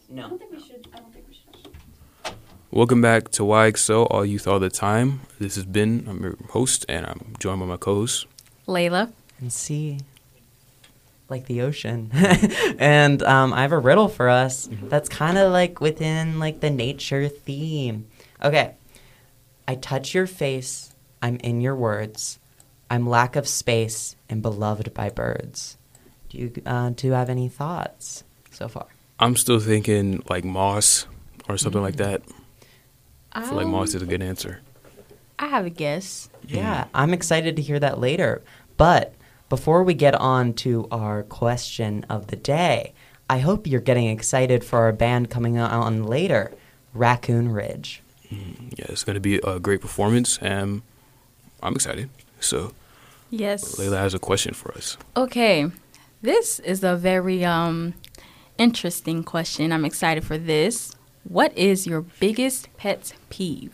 No. I don't think we should. Welcome back to YXO, All Youth All the Time. This is Ben. I'm your host, and I'm joined by my co-host. Layla. And sea. Like the ocean. And I have a riddle for us that's kind of like within like the nature theme. Okay. I touch your face. I'm in your words. I'm lack of space and beloved by birds. Do you have any thoughts so far? I'm still thinking like moss or something like that. I feel like moss is a good answer. I have a guess. Yeah, I'm excited to hear that later. But before we get on to our question of the day, I hope you're getting excited for our band coming on later, Raccoon Ridge. Yeah, it's going to be a great performance, and I'm excited. So, Yes. Layla has a question for us. Okay. This is a very interesting question. I'm excited for this. What is your biggest pet peeve?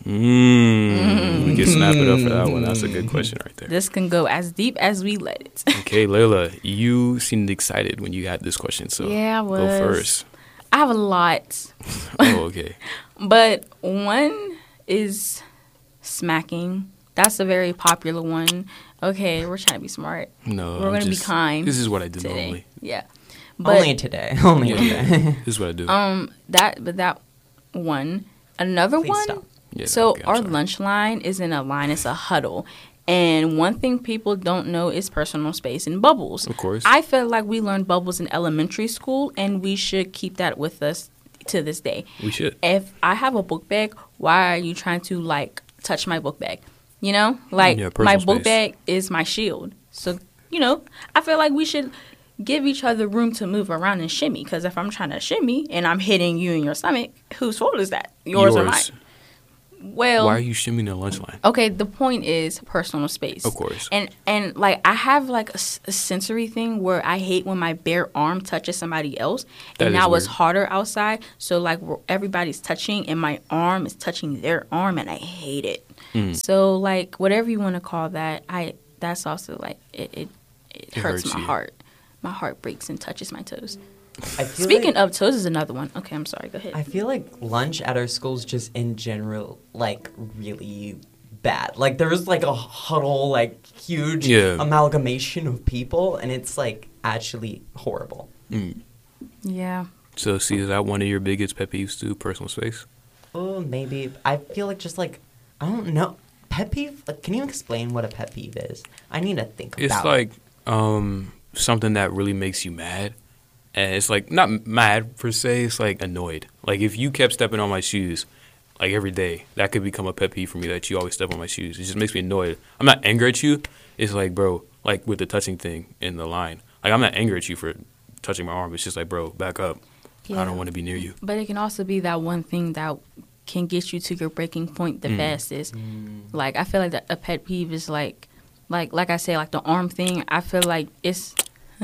We can snap it up for that one. That's a good question right there. This can go as deep as we let it. Okay, Layla, you seemed excited when you got this question, so Yeah, I was. go first. I have a lot. Oh, okay. But one is smacking. That's a very popular one. Okay, we're trying to be smart. No, We're going to be kind. This is what I do today. normally. Yeah. But, Only today. Only Yeah, today. yeah. This is what I do. that one. Another Please one. stop. Yeah, So okay, I'm our sorry. lunch line isn't a line, it's a huddle. And one thing people don't know is personal space and bubbles. Of course. I feel like we learned bubbles in elementary school, and we should keep that with us to this day. We should. If I have a book bag, why are you trying to, like, touch my book bag? You know? Like, Yeah, my personal book space. bag is my shield. So, you know, I feel like we should give each other room to move around and shimmy. Because if I'm trying to shimmy and I'm hitting you in your stomach, whose fault is that? Yours or mine? Well, Why are you shimmying the lunch line? okay, the point is personal space. Of course. And like I have like a sensory thing where I hate when my bare arm touches somebody else. That And is now it's weird. harder outside. So like everybody's touching and my arm is touching their arm and I hate it. So like whatever you want to call that, that's also like it hurts hurts my you. heart. My heart breaks and touches my toes. I feel Speaking like, of toes is another one. Okay, I'm sorry. Go ahead. I feel like lunch at our schools just in general, like, really bad. Like, there's, like, a huddle, like, huge Yeah. amalgamation of people, and it's, like, actually horrible. Yeah. So, see, is that one of your biggest pet peeves too, personal space? Oh, maybe. I feel like just, like, I don't know. Pet peeve? Like, can you explain what a pet peeve is? I need to think It's about like something that really makes you mad. And it's like, not mad per se, it's like annoyed. Like if you kept stepping on my shoes like every day, that could become a pet peeve for me that you always step on my shoes. It just makes me annoyed. I'm not angry at you. It's like, bro, like with the touching thing in the line. Like I'm not angry at you for touching my arm. It's just like, bro, back up. I Yeah. don't want to be near you. But it can also be that one thing that can get you to your breaking point the fastest. Like I feel like a pet peeve is like I say, like the arm thing. I feel like it's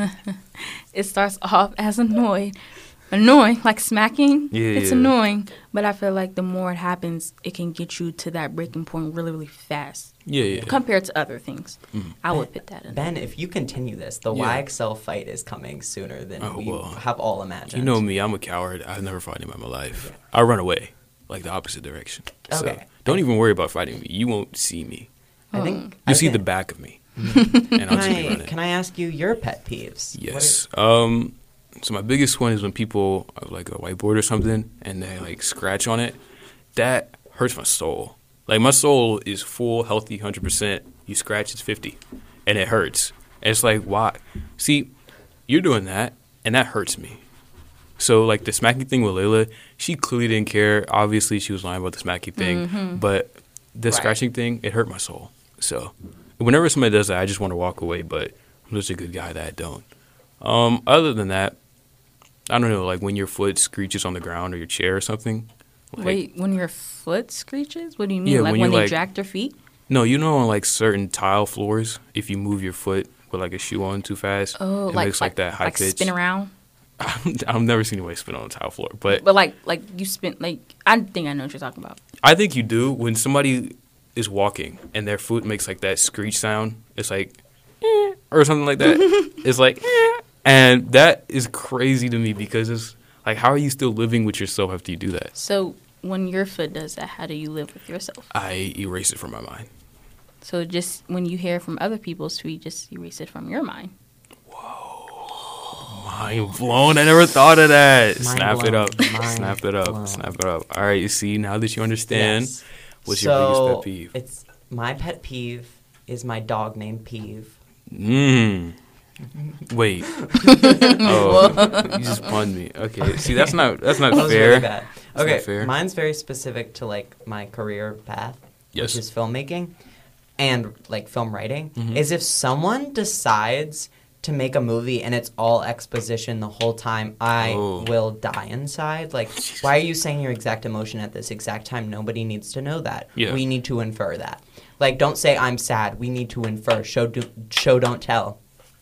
it starts off as annoying, like smacking. Yeah, it's yeah. annoying, but I feel like the more it happens, it can get you to that breaking point really, really fast Yeah, yeah. compared to other things. I would put that in. Ben, if you continue this, the Yeah. YXL fight is coming sooner than Oh, we well. have all imagined. You know me, I'm a coward. I've never fought anybody in my life. I run away, like the opposite direction. So Okay. don't even worry about fighting me. You won't see me. I think You'll see okay. the back of me. And I'll just be running. Can I ask you your pet peeves? Yes. So my biggest one is when people have like a whiteboard or something and they like scratch on it. That hurts my soul. Like my soul is full, healthy, 100%. You scratch, it's 50, and it hurts. And it's like, why? See, you're doing that, and that hurts me. So like the smacking thing with Layla, she clearly didn't care. Obviously, she was lying about the smacking thing, but the scratching thing, it hurt my soul. So whenever somebody does that, I just want to walk away. But I'm such a good guy that I don't. Other than that, I don't know, like when your foot screeches on the ground or your chair or something. Like, Wait, when your foot screeches? What do you mean? Yeah, like when when you, they like- drag their feet? no, you know, on like certain tile floors, if you move your foot with like a shoe on too fast, Oh, it like makes like that high pitch. spin around. I've never seen anybody spin on a tile floor, but But like you spin like I think I know what you're talking about. I think you do when somebody is walking and their foot makes like that screech sound. It's like, or something like that. It's like, and that is crazy to me because it's Like, how are you still living with yourself after you do that? So when your foot does that, how do you live with yourself? I erase it from my mind. So just when you hear from other people's tweet, just erase it from your mind. Mind blown. I never thought of that. Mind Snap it blown. up. Mind Snap it up. blown. Snap it up. All right, you see, now that you understand, Yes. what's So, your biggest pet peeve? It's my pet peeve is my dog named Peeve. Wait. Oh, you just punned me. Okay. See, that's not That was fair. really bad. That's Okay, not fair. mine's very specific to like my career path, Yes. which is filmmaking and like film writing. Mhm. Is if someone decides to make a movie and it's all exposition the whole time, I Oh. will die inside. Like, why are you saying your exact emotion at this exact time? Nobody needs to know that. Yeah. We need to infer that. Like, don't say I'm sad. We need to infer. Show don't tell.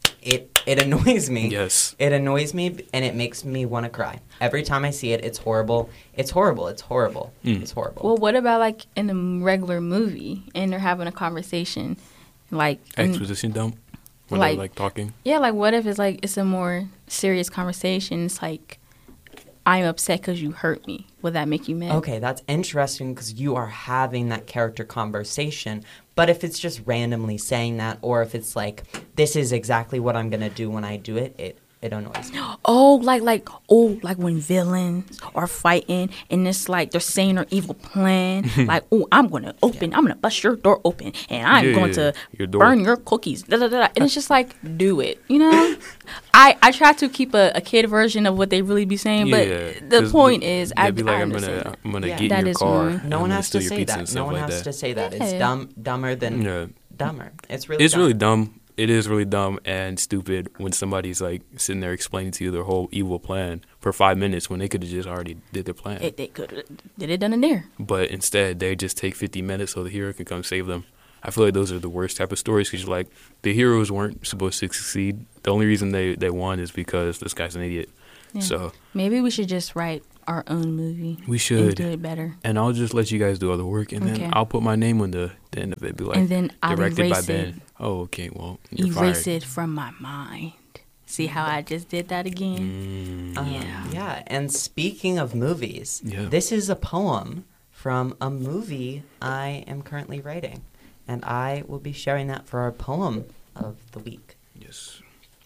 It annoys me. Yes. It annoys me and it makes me want to cry. Every time I see it, it's horrible. It's horrible. It's horrible. Mm. It's horrible. Well, what about like in a regular movie and they're having a conversation, like Exposition dump. When Like- they're like talking. yeah, like what if it's like it's a more serious conversation? It's like I'm upset because you hurt me. Would that make you mad? Okay, that's interesting because you are having that character conversation. But if it's just randomly saying that, or if it's like, this is exactly what I'm going to do when I do it, it annoys me. Oh, like when villains are fighting and it's like they're saying their evil plan. Like, oh, I'm gonna bust your door open and I'm Yeah, going yeah, to your door. burn your cookies. Da, da, da, da. And it's just like, do it, you know? I try to keep a kid version of what they really be saying, but the 'cause point is, they'd be like, I I'm understand. gonna Yeah. get That in your is car. annoying. and No I'm one gonna has steal to your say pizza and that. stuff No one like has that. to say that. It's Yeah. dumber than Yeah. dumber. It's really It's dumb. really dumb. It is really dumb and stupid when somebody's like sitting there explaining to you their whole evil plan for 5 minutes when they could have just already did their plan. They could did it done in there. But instead, they just take 50 minutes so the hero can come save them. I feel like those are the worst type of stories because you're like, the heroes weren't supposed to succeed. The only reason they won is because this guy's an idiot. Yeah. So Maybe we should just write our own movie we and should. do it better. And I'll just let you guys do all the work, and Okay. then I'll put my name on the end of it. Be like, And then I'll directed by erase Ben. it. Oh, okay. Well, you're Erase fired. it from my mind. See how I just did that again? Mm. Yeah, and speaking of movies, Yeah. this is a poem from a movie I am currently writing. And I will be sharing that for our poem of the week. Yes.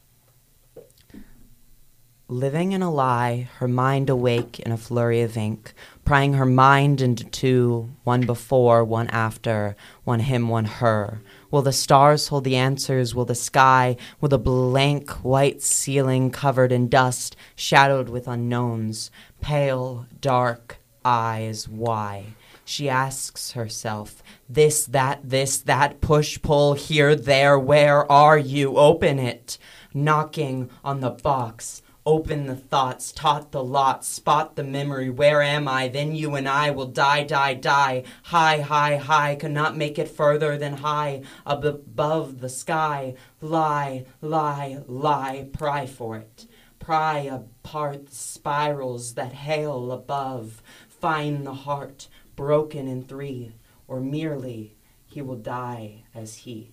Living in a lie, her mind awake in a flurry of ink, prying her mind into two, one before, one after, one him, one her. Will the stars hold the answers? Will the sky, will the blank white ceiling covered in dust, shadowed with unknowns, pale, dark eyes, why? She asks herself, this, that, push, pull, here, there, where are you? Open it. Knocking on the box. Open the thoughts, taught the lot, spot the memory, where am I? Then you and I will die, die, die. High, high, high, could not make it further than high, above the sky. Lie, lie, lie, pry for it. Pry apart the spirals that hail above. Find the heart, broken in three, or merely he will die as he.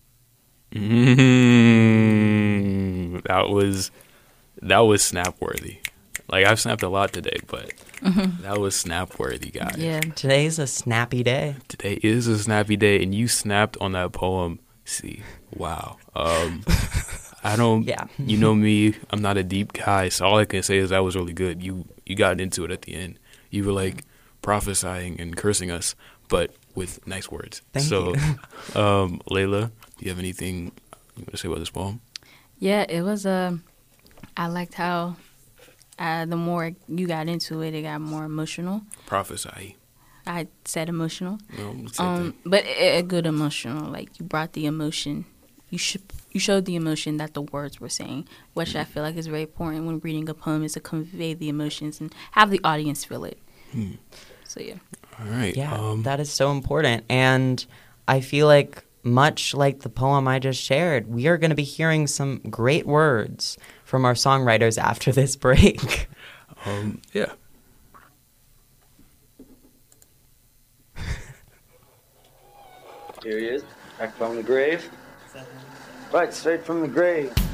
That was snap worthy. Like, I've snapped a lot today, but that was snap worthy, guys. Yeah. Today's a snappy day. Today is a snappy day, and you snapped on that poem. See, wow. I don't. Yeah. You know me. I'm not a deep guy, so all I can say is that was really good. You got into it at the end. You were like prophesying and cursing us, but with nice words. Thank you. Layla, do you have anything you want to say about this poem? Yeah, it was I liked how the more you got into it, it got more emotional. Prophesy. I said emotional. No, same thing. But a good emotional. Like, you brought the emotion. You showed the emotion that the words were saying, which I feel like is very important when reading a poem, is to convey the emotions and have the audience feel it. So yeah. All right. Yeah, that is so important. And I feel like, much like the poem I just shared, we are going to be hearing some great words from our songwriters after this break. Yeah. Here he is, back from the grave. Right, straight from the grave.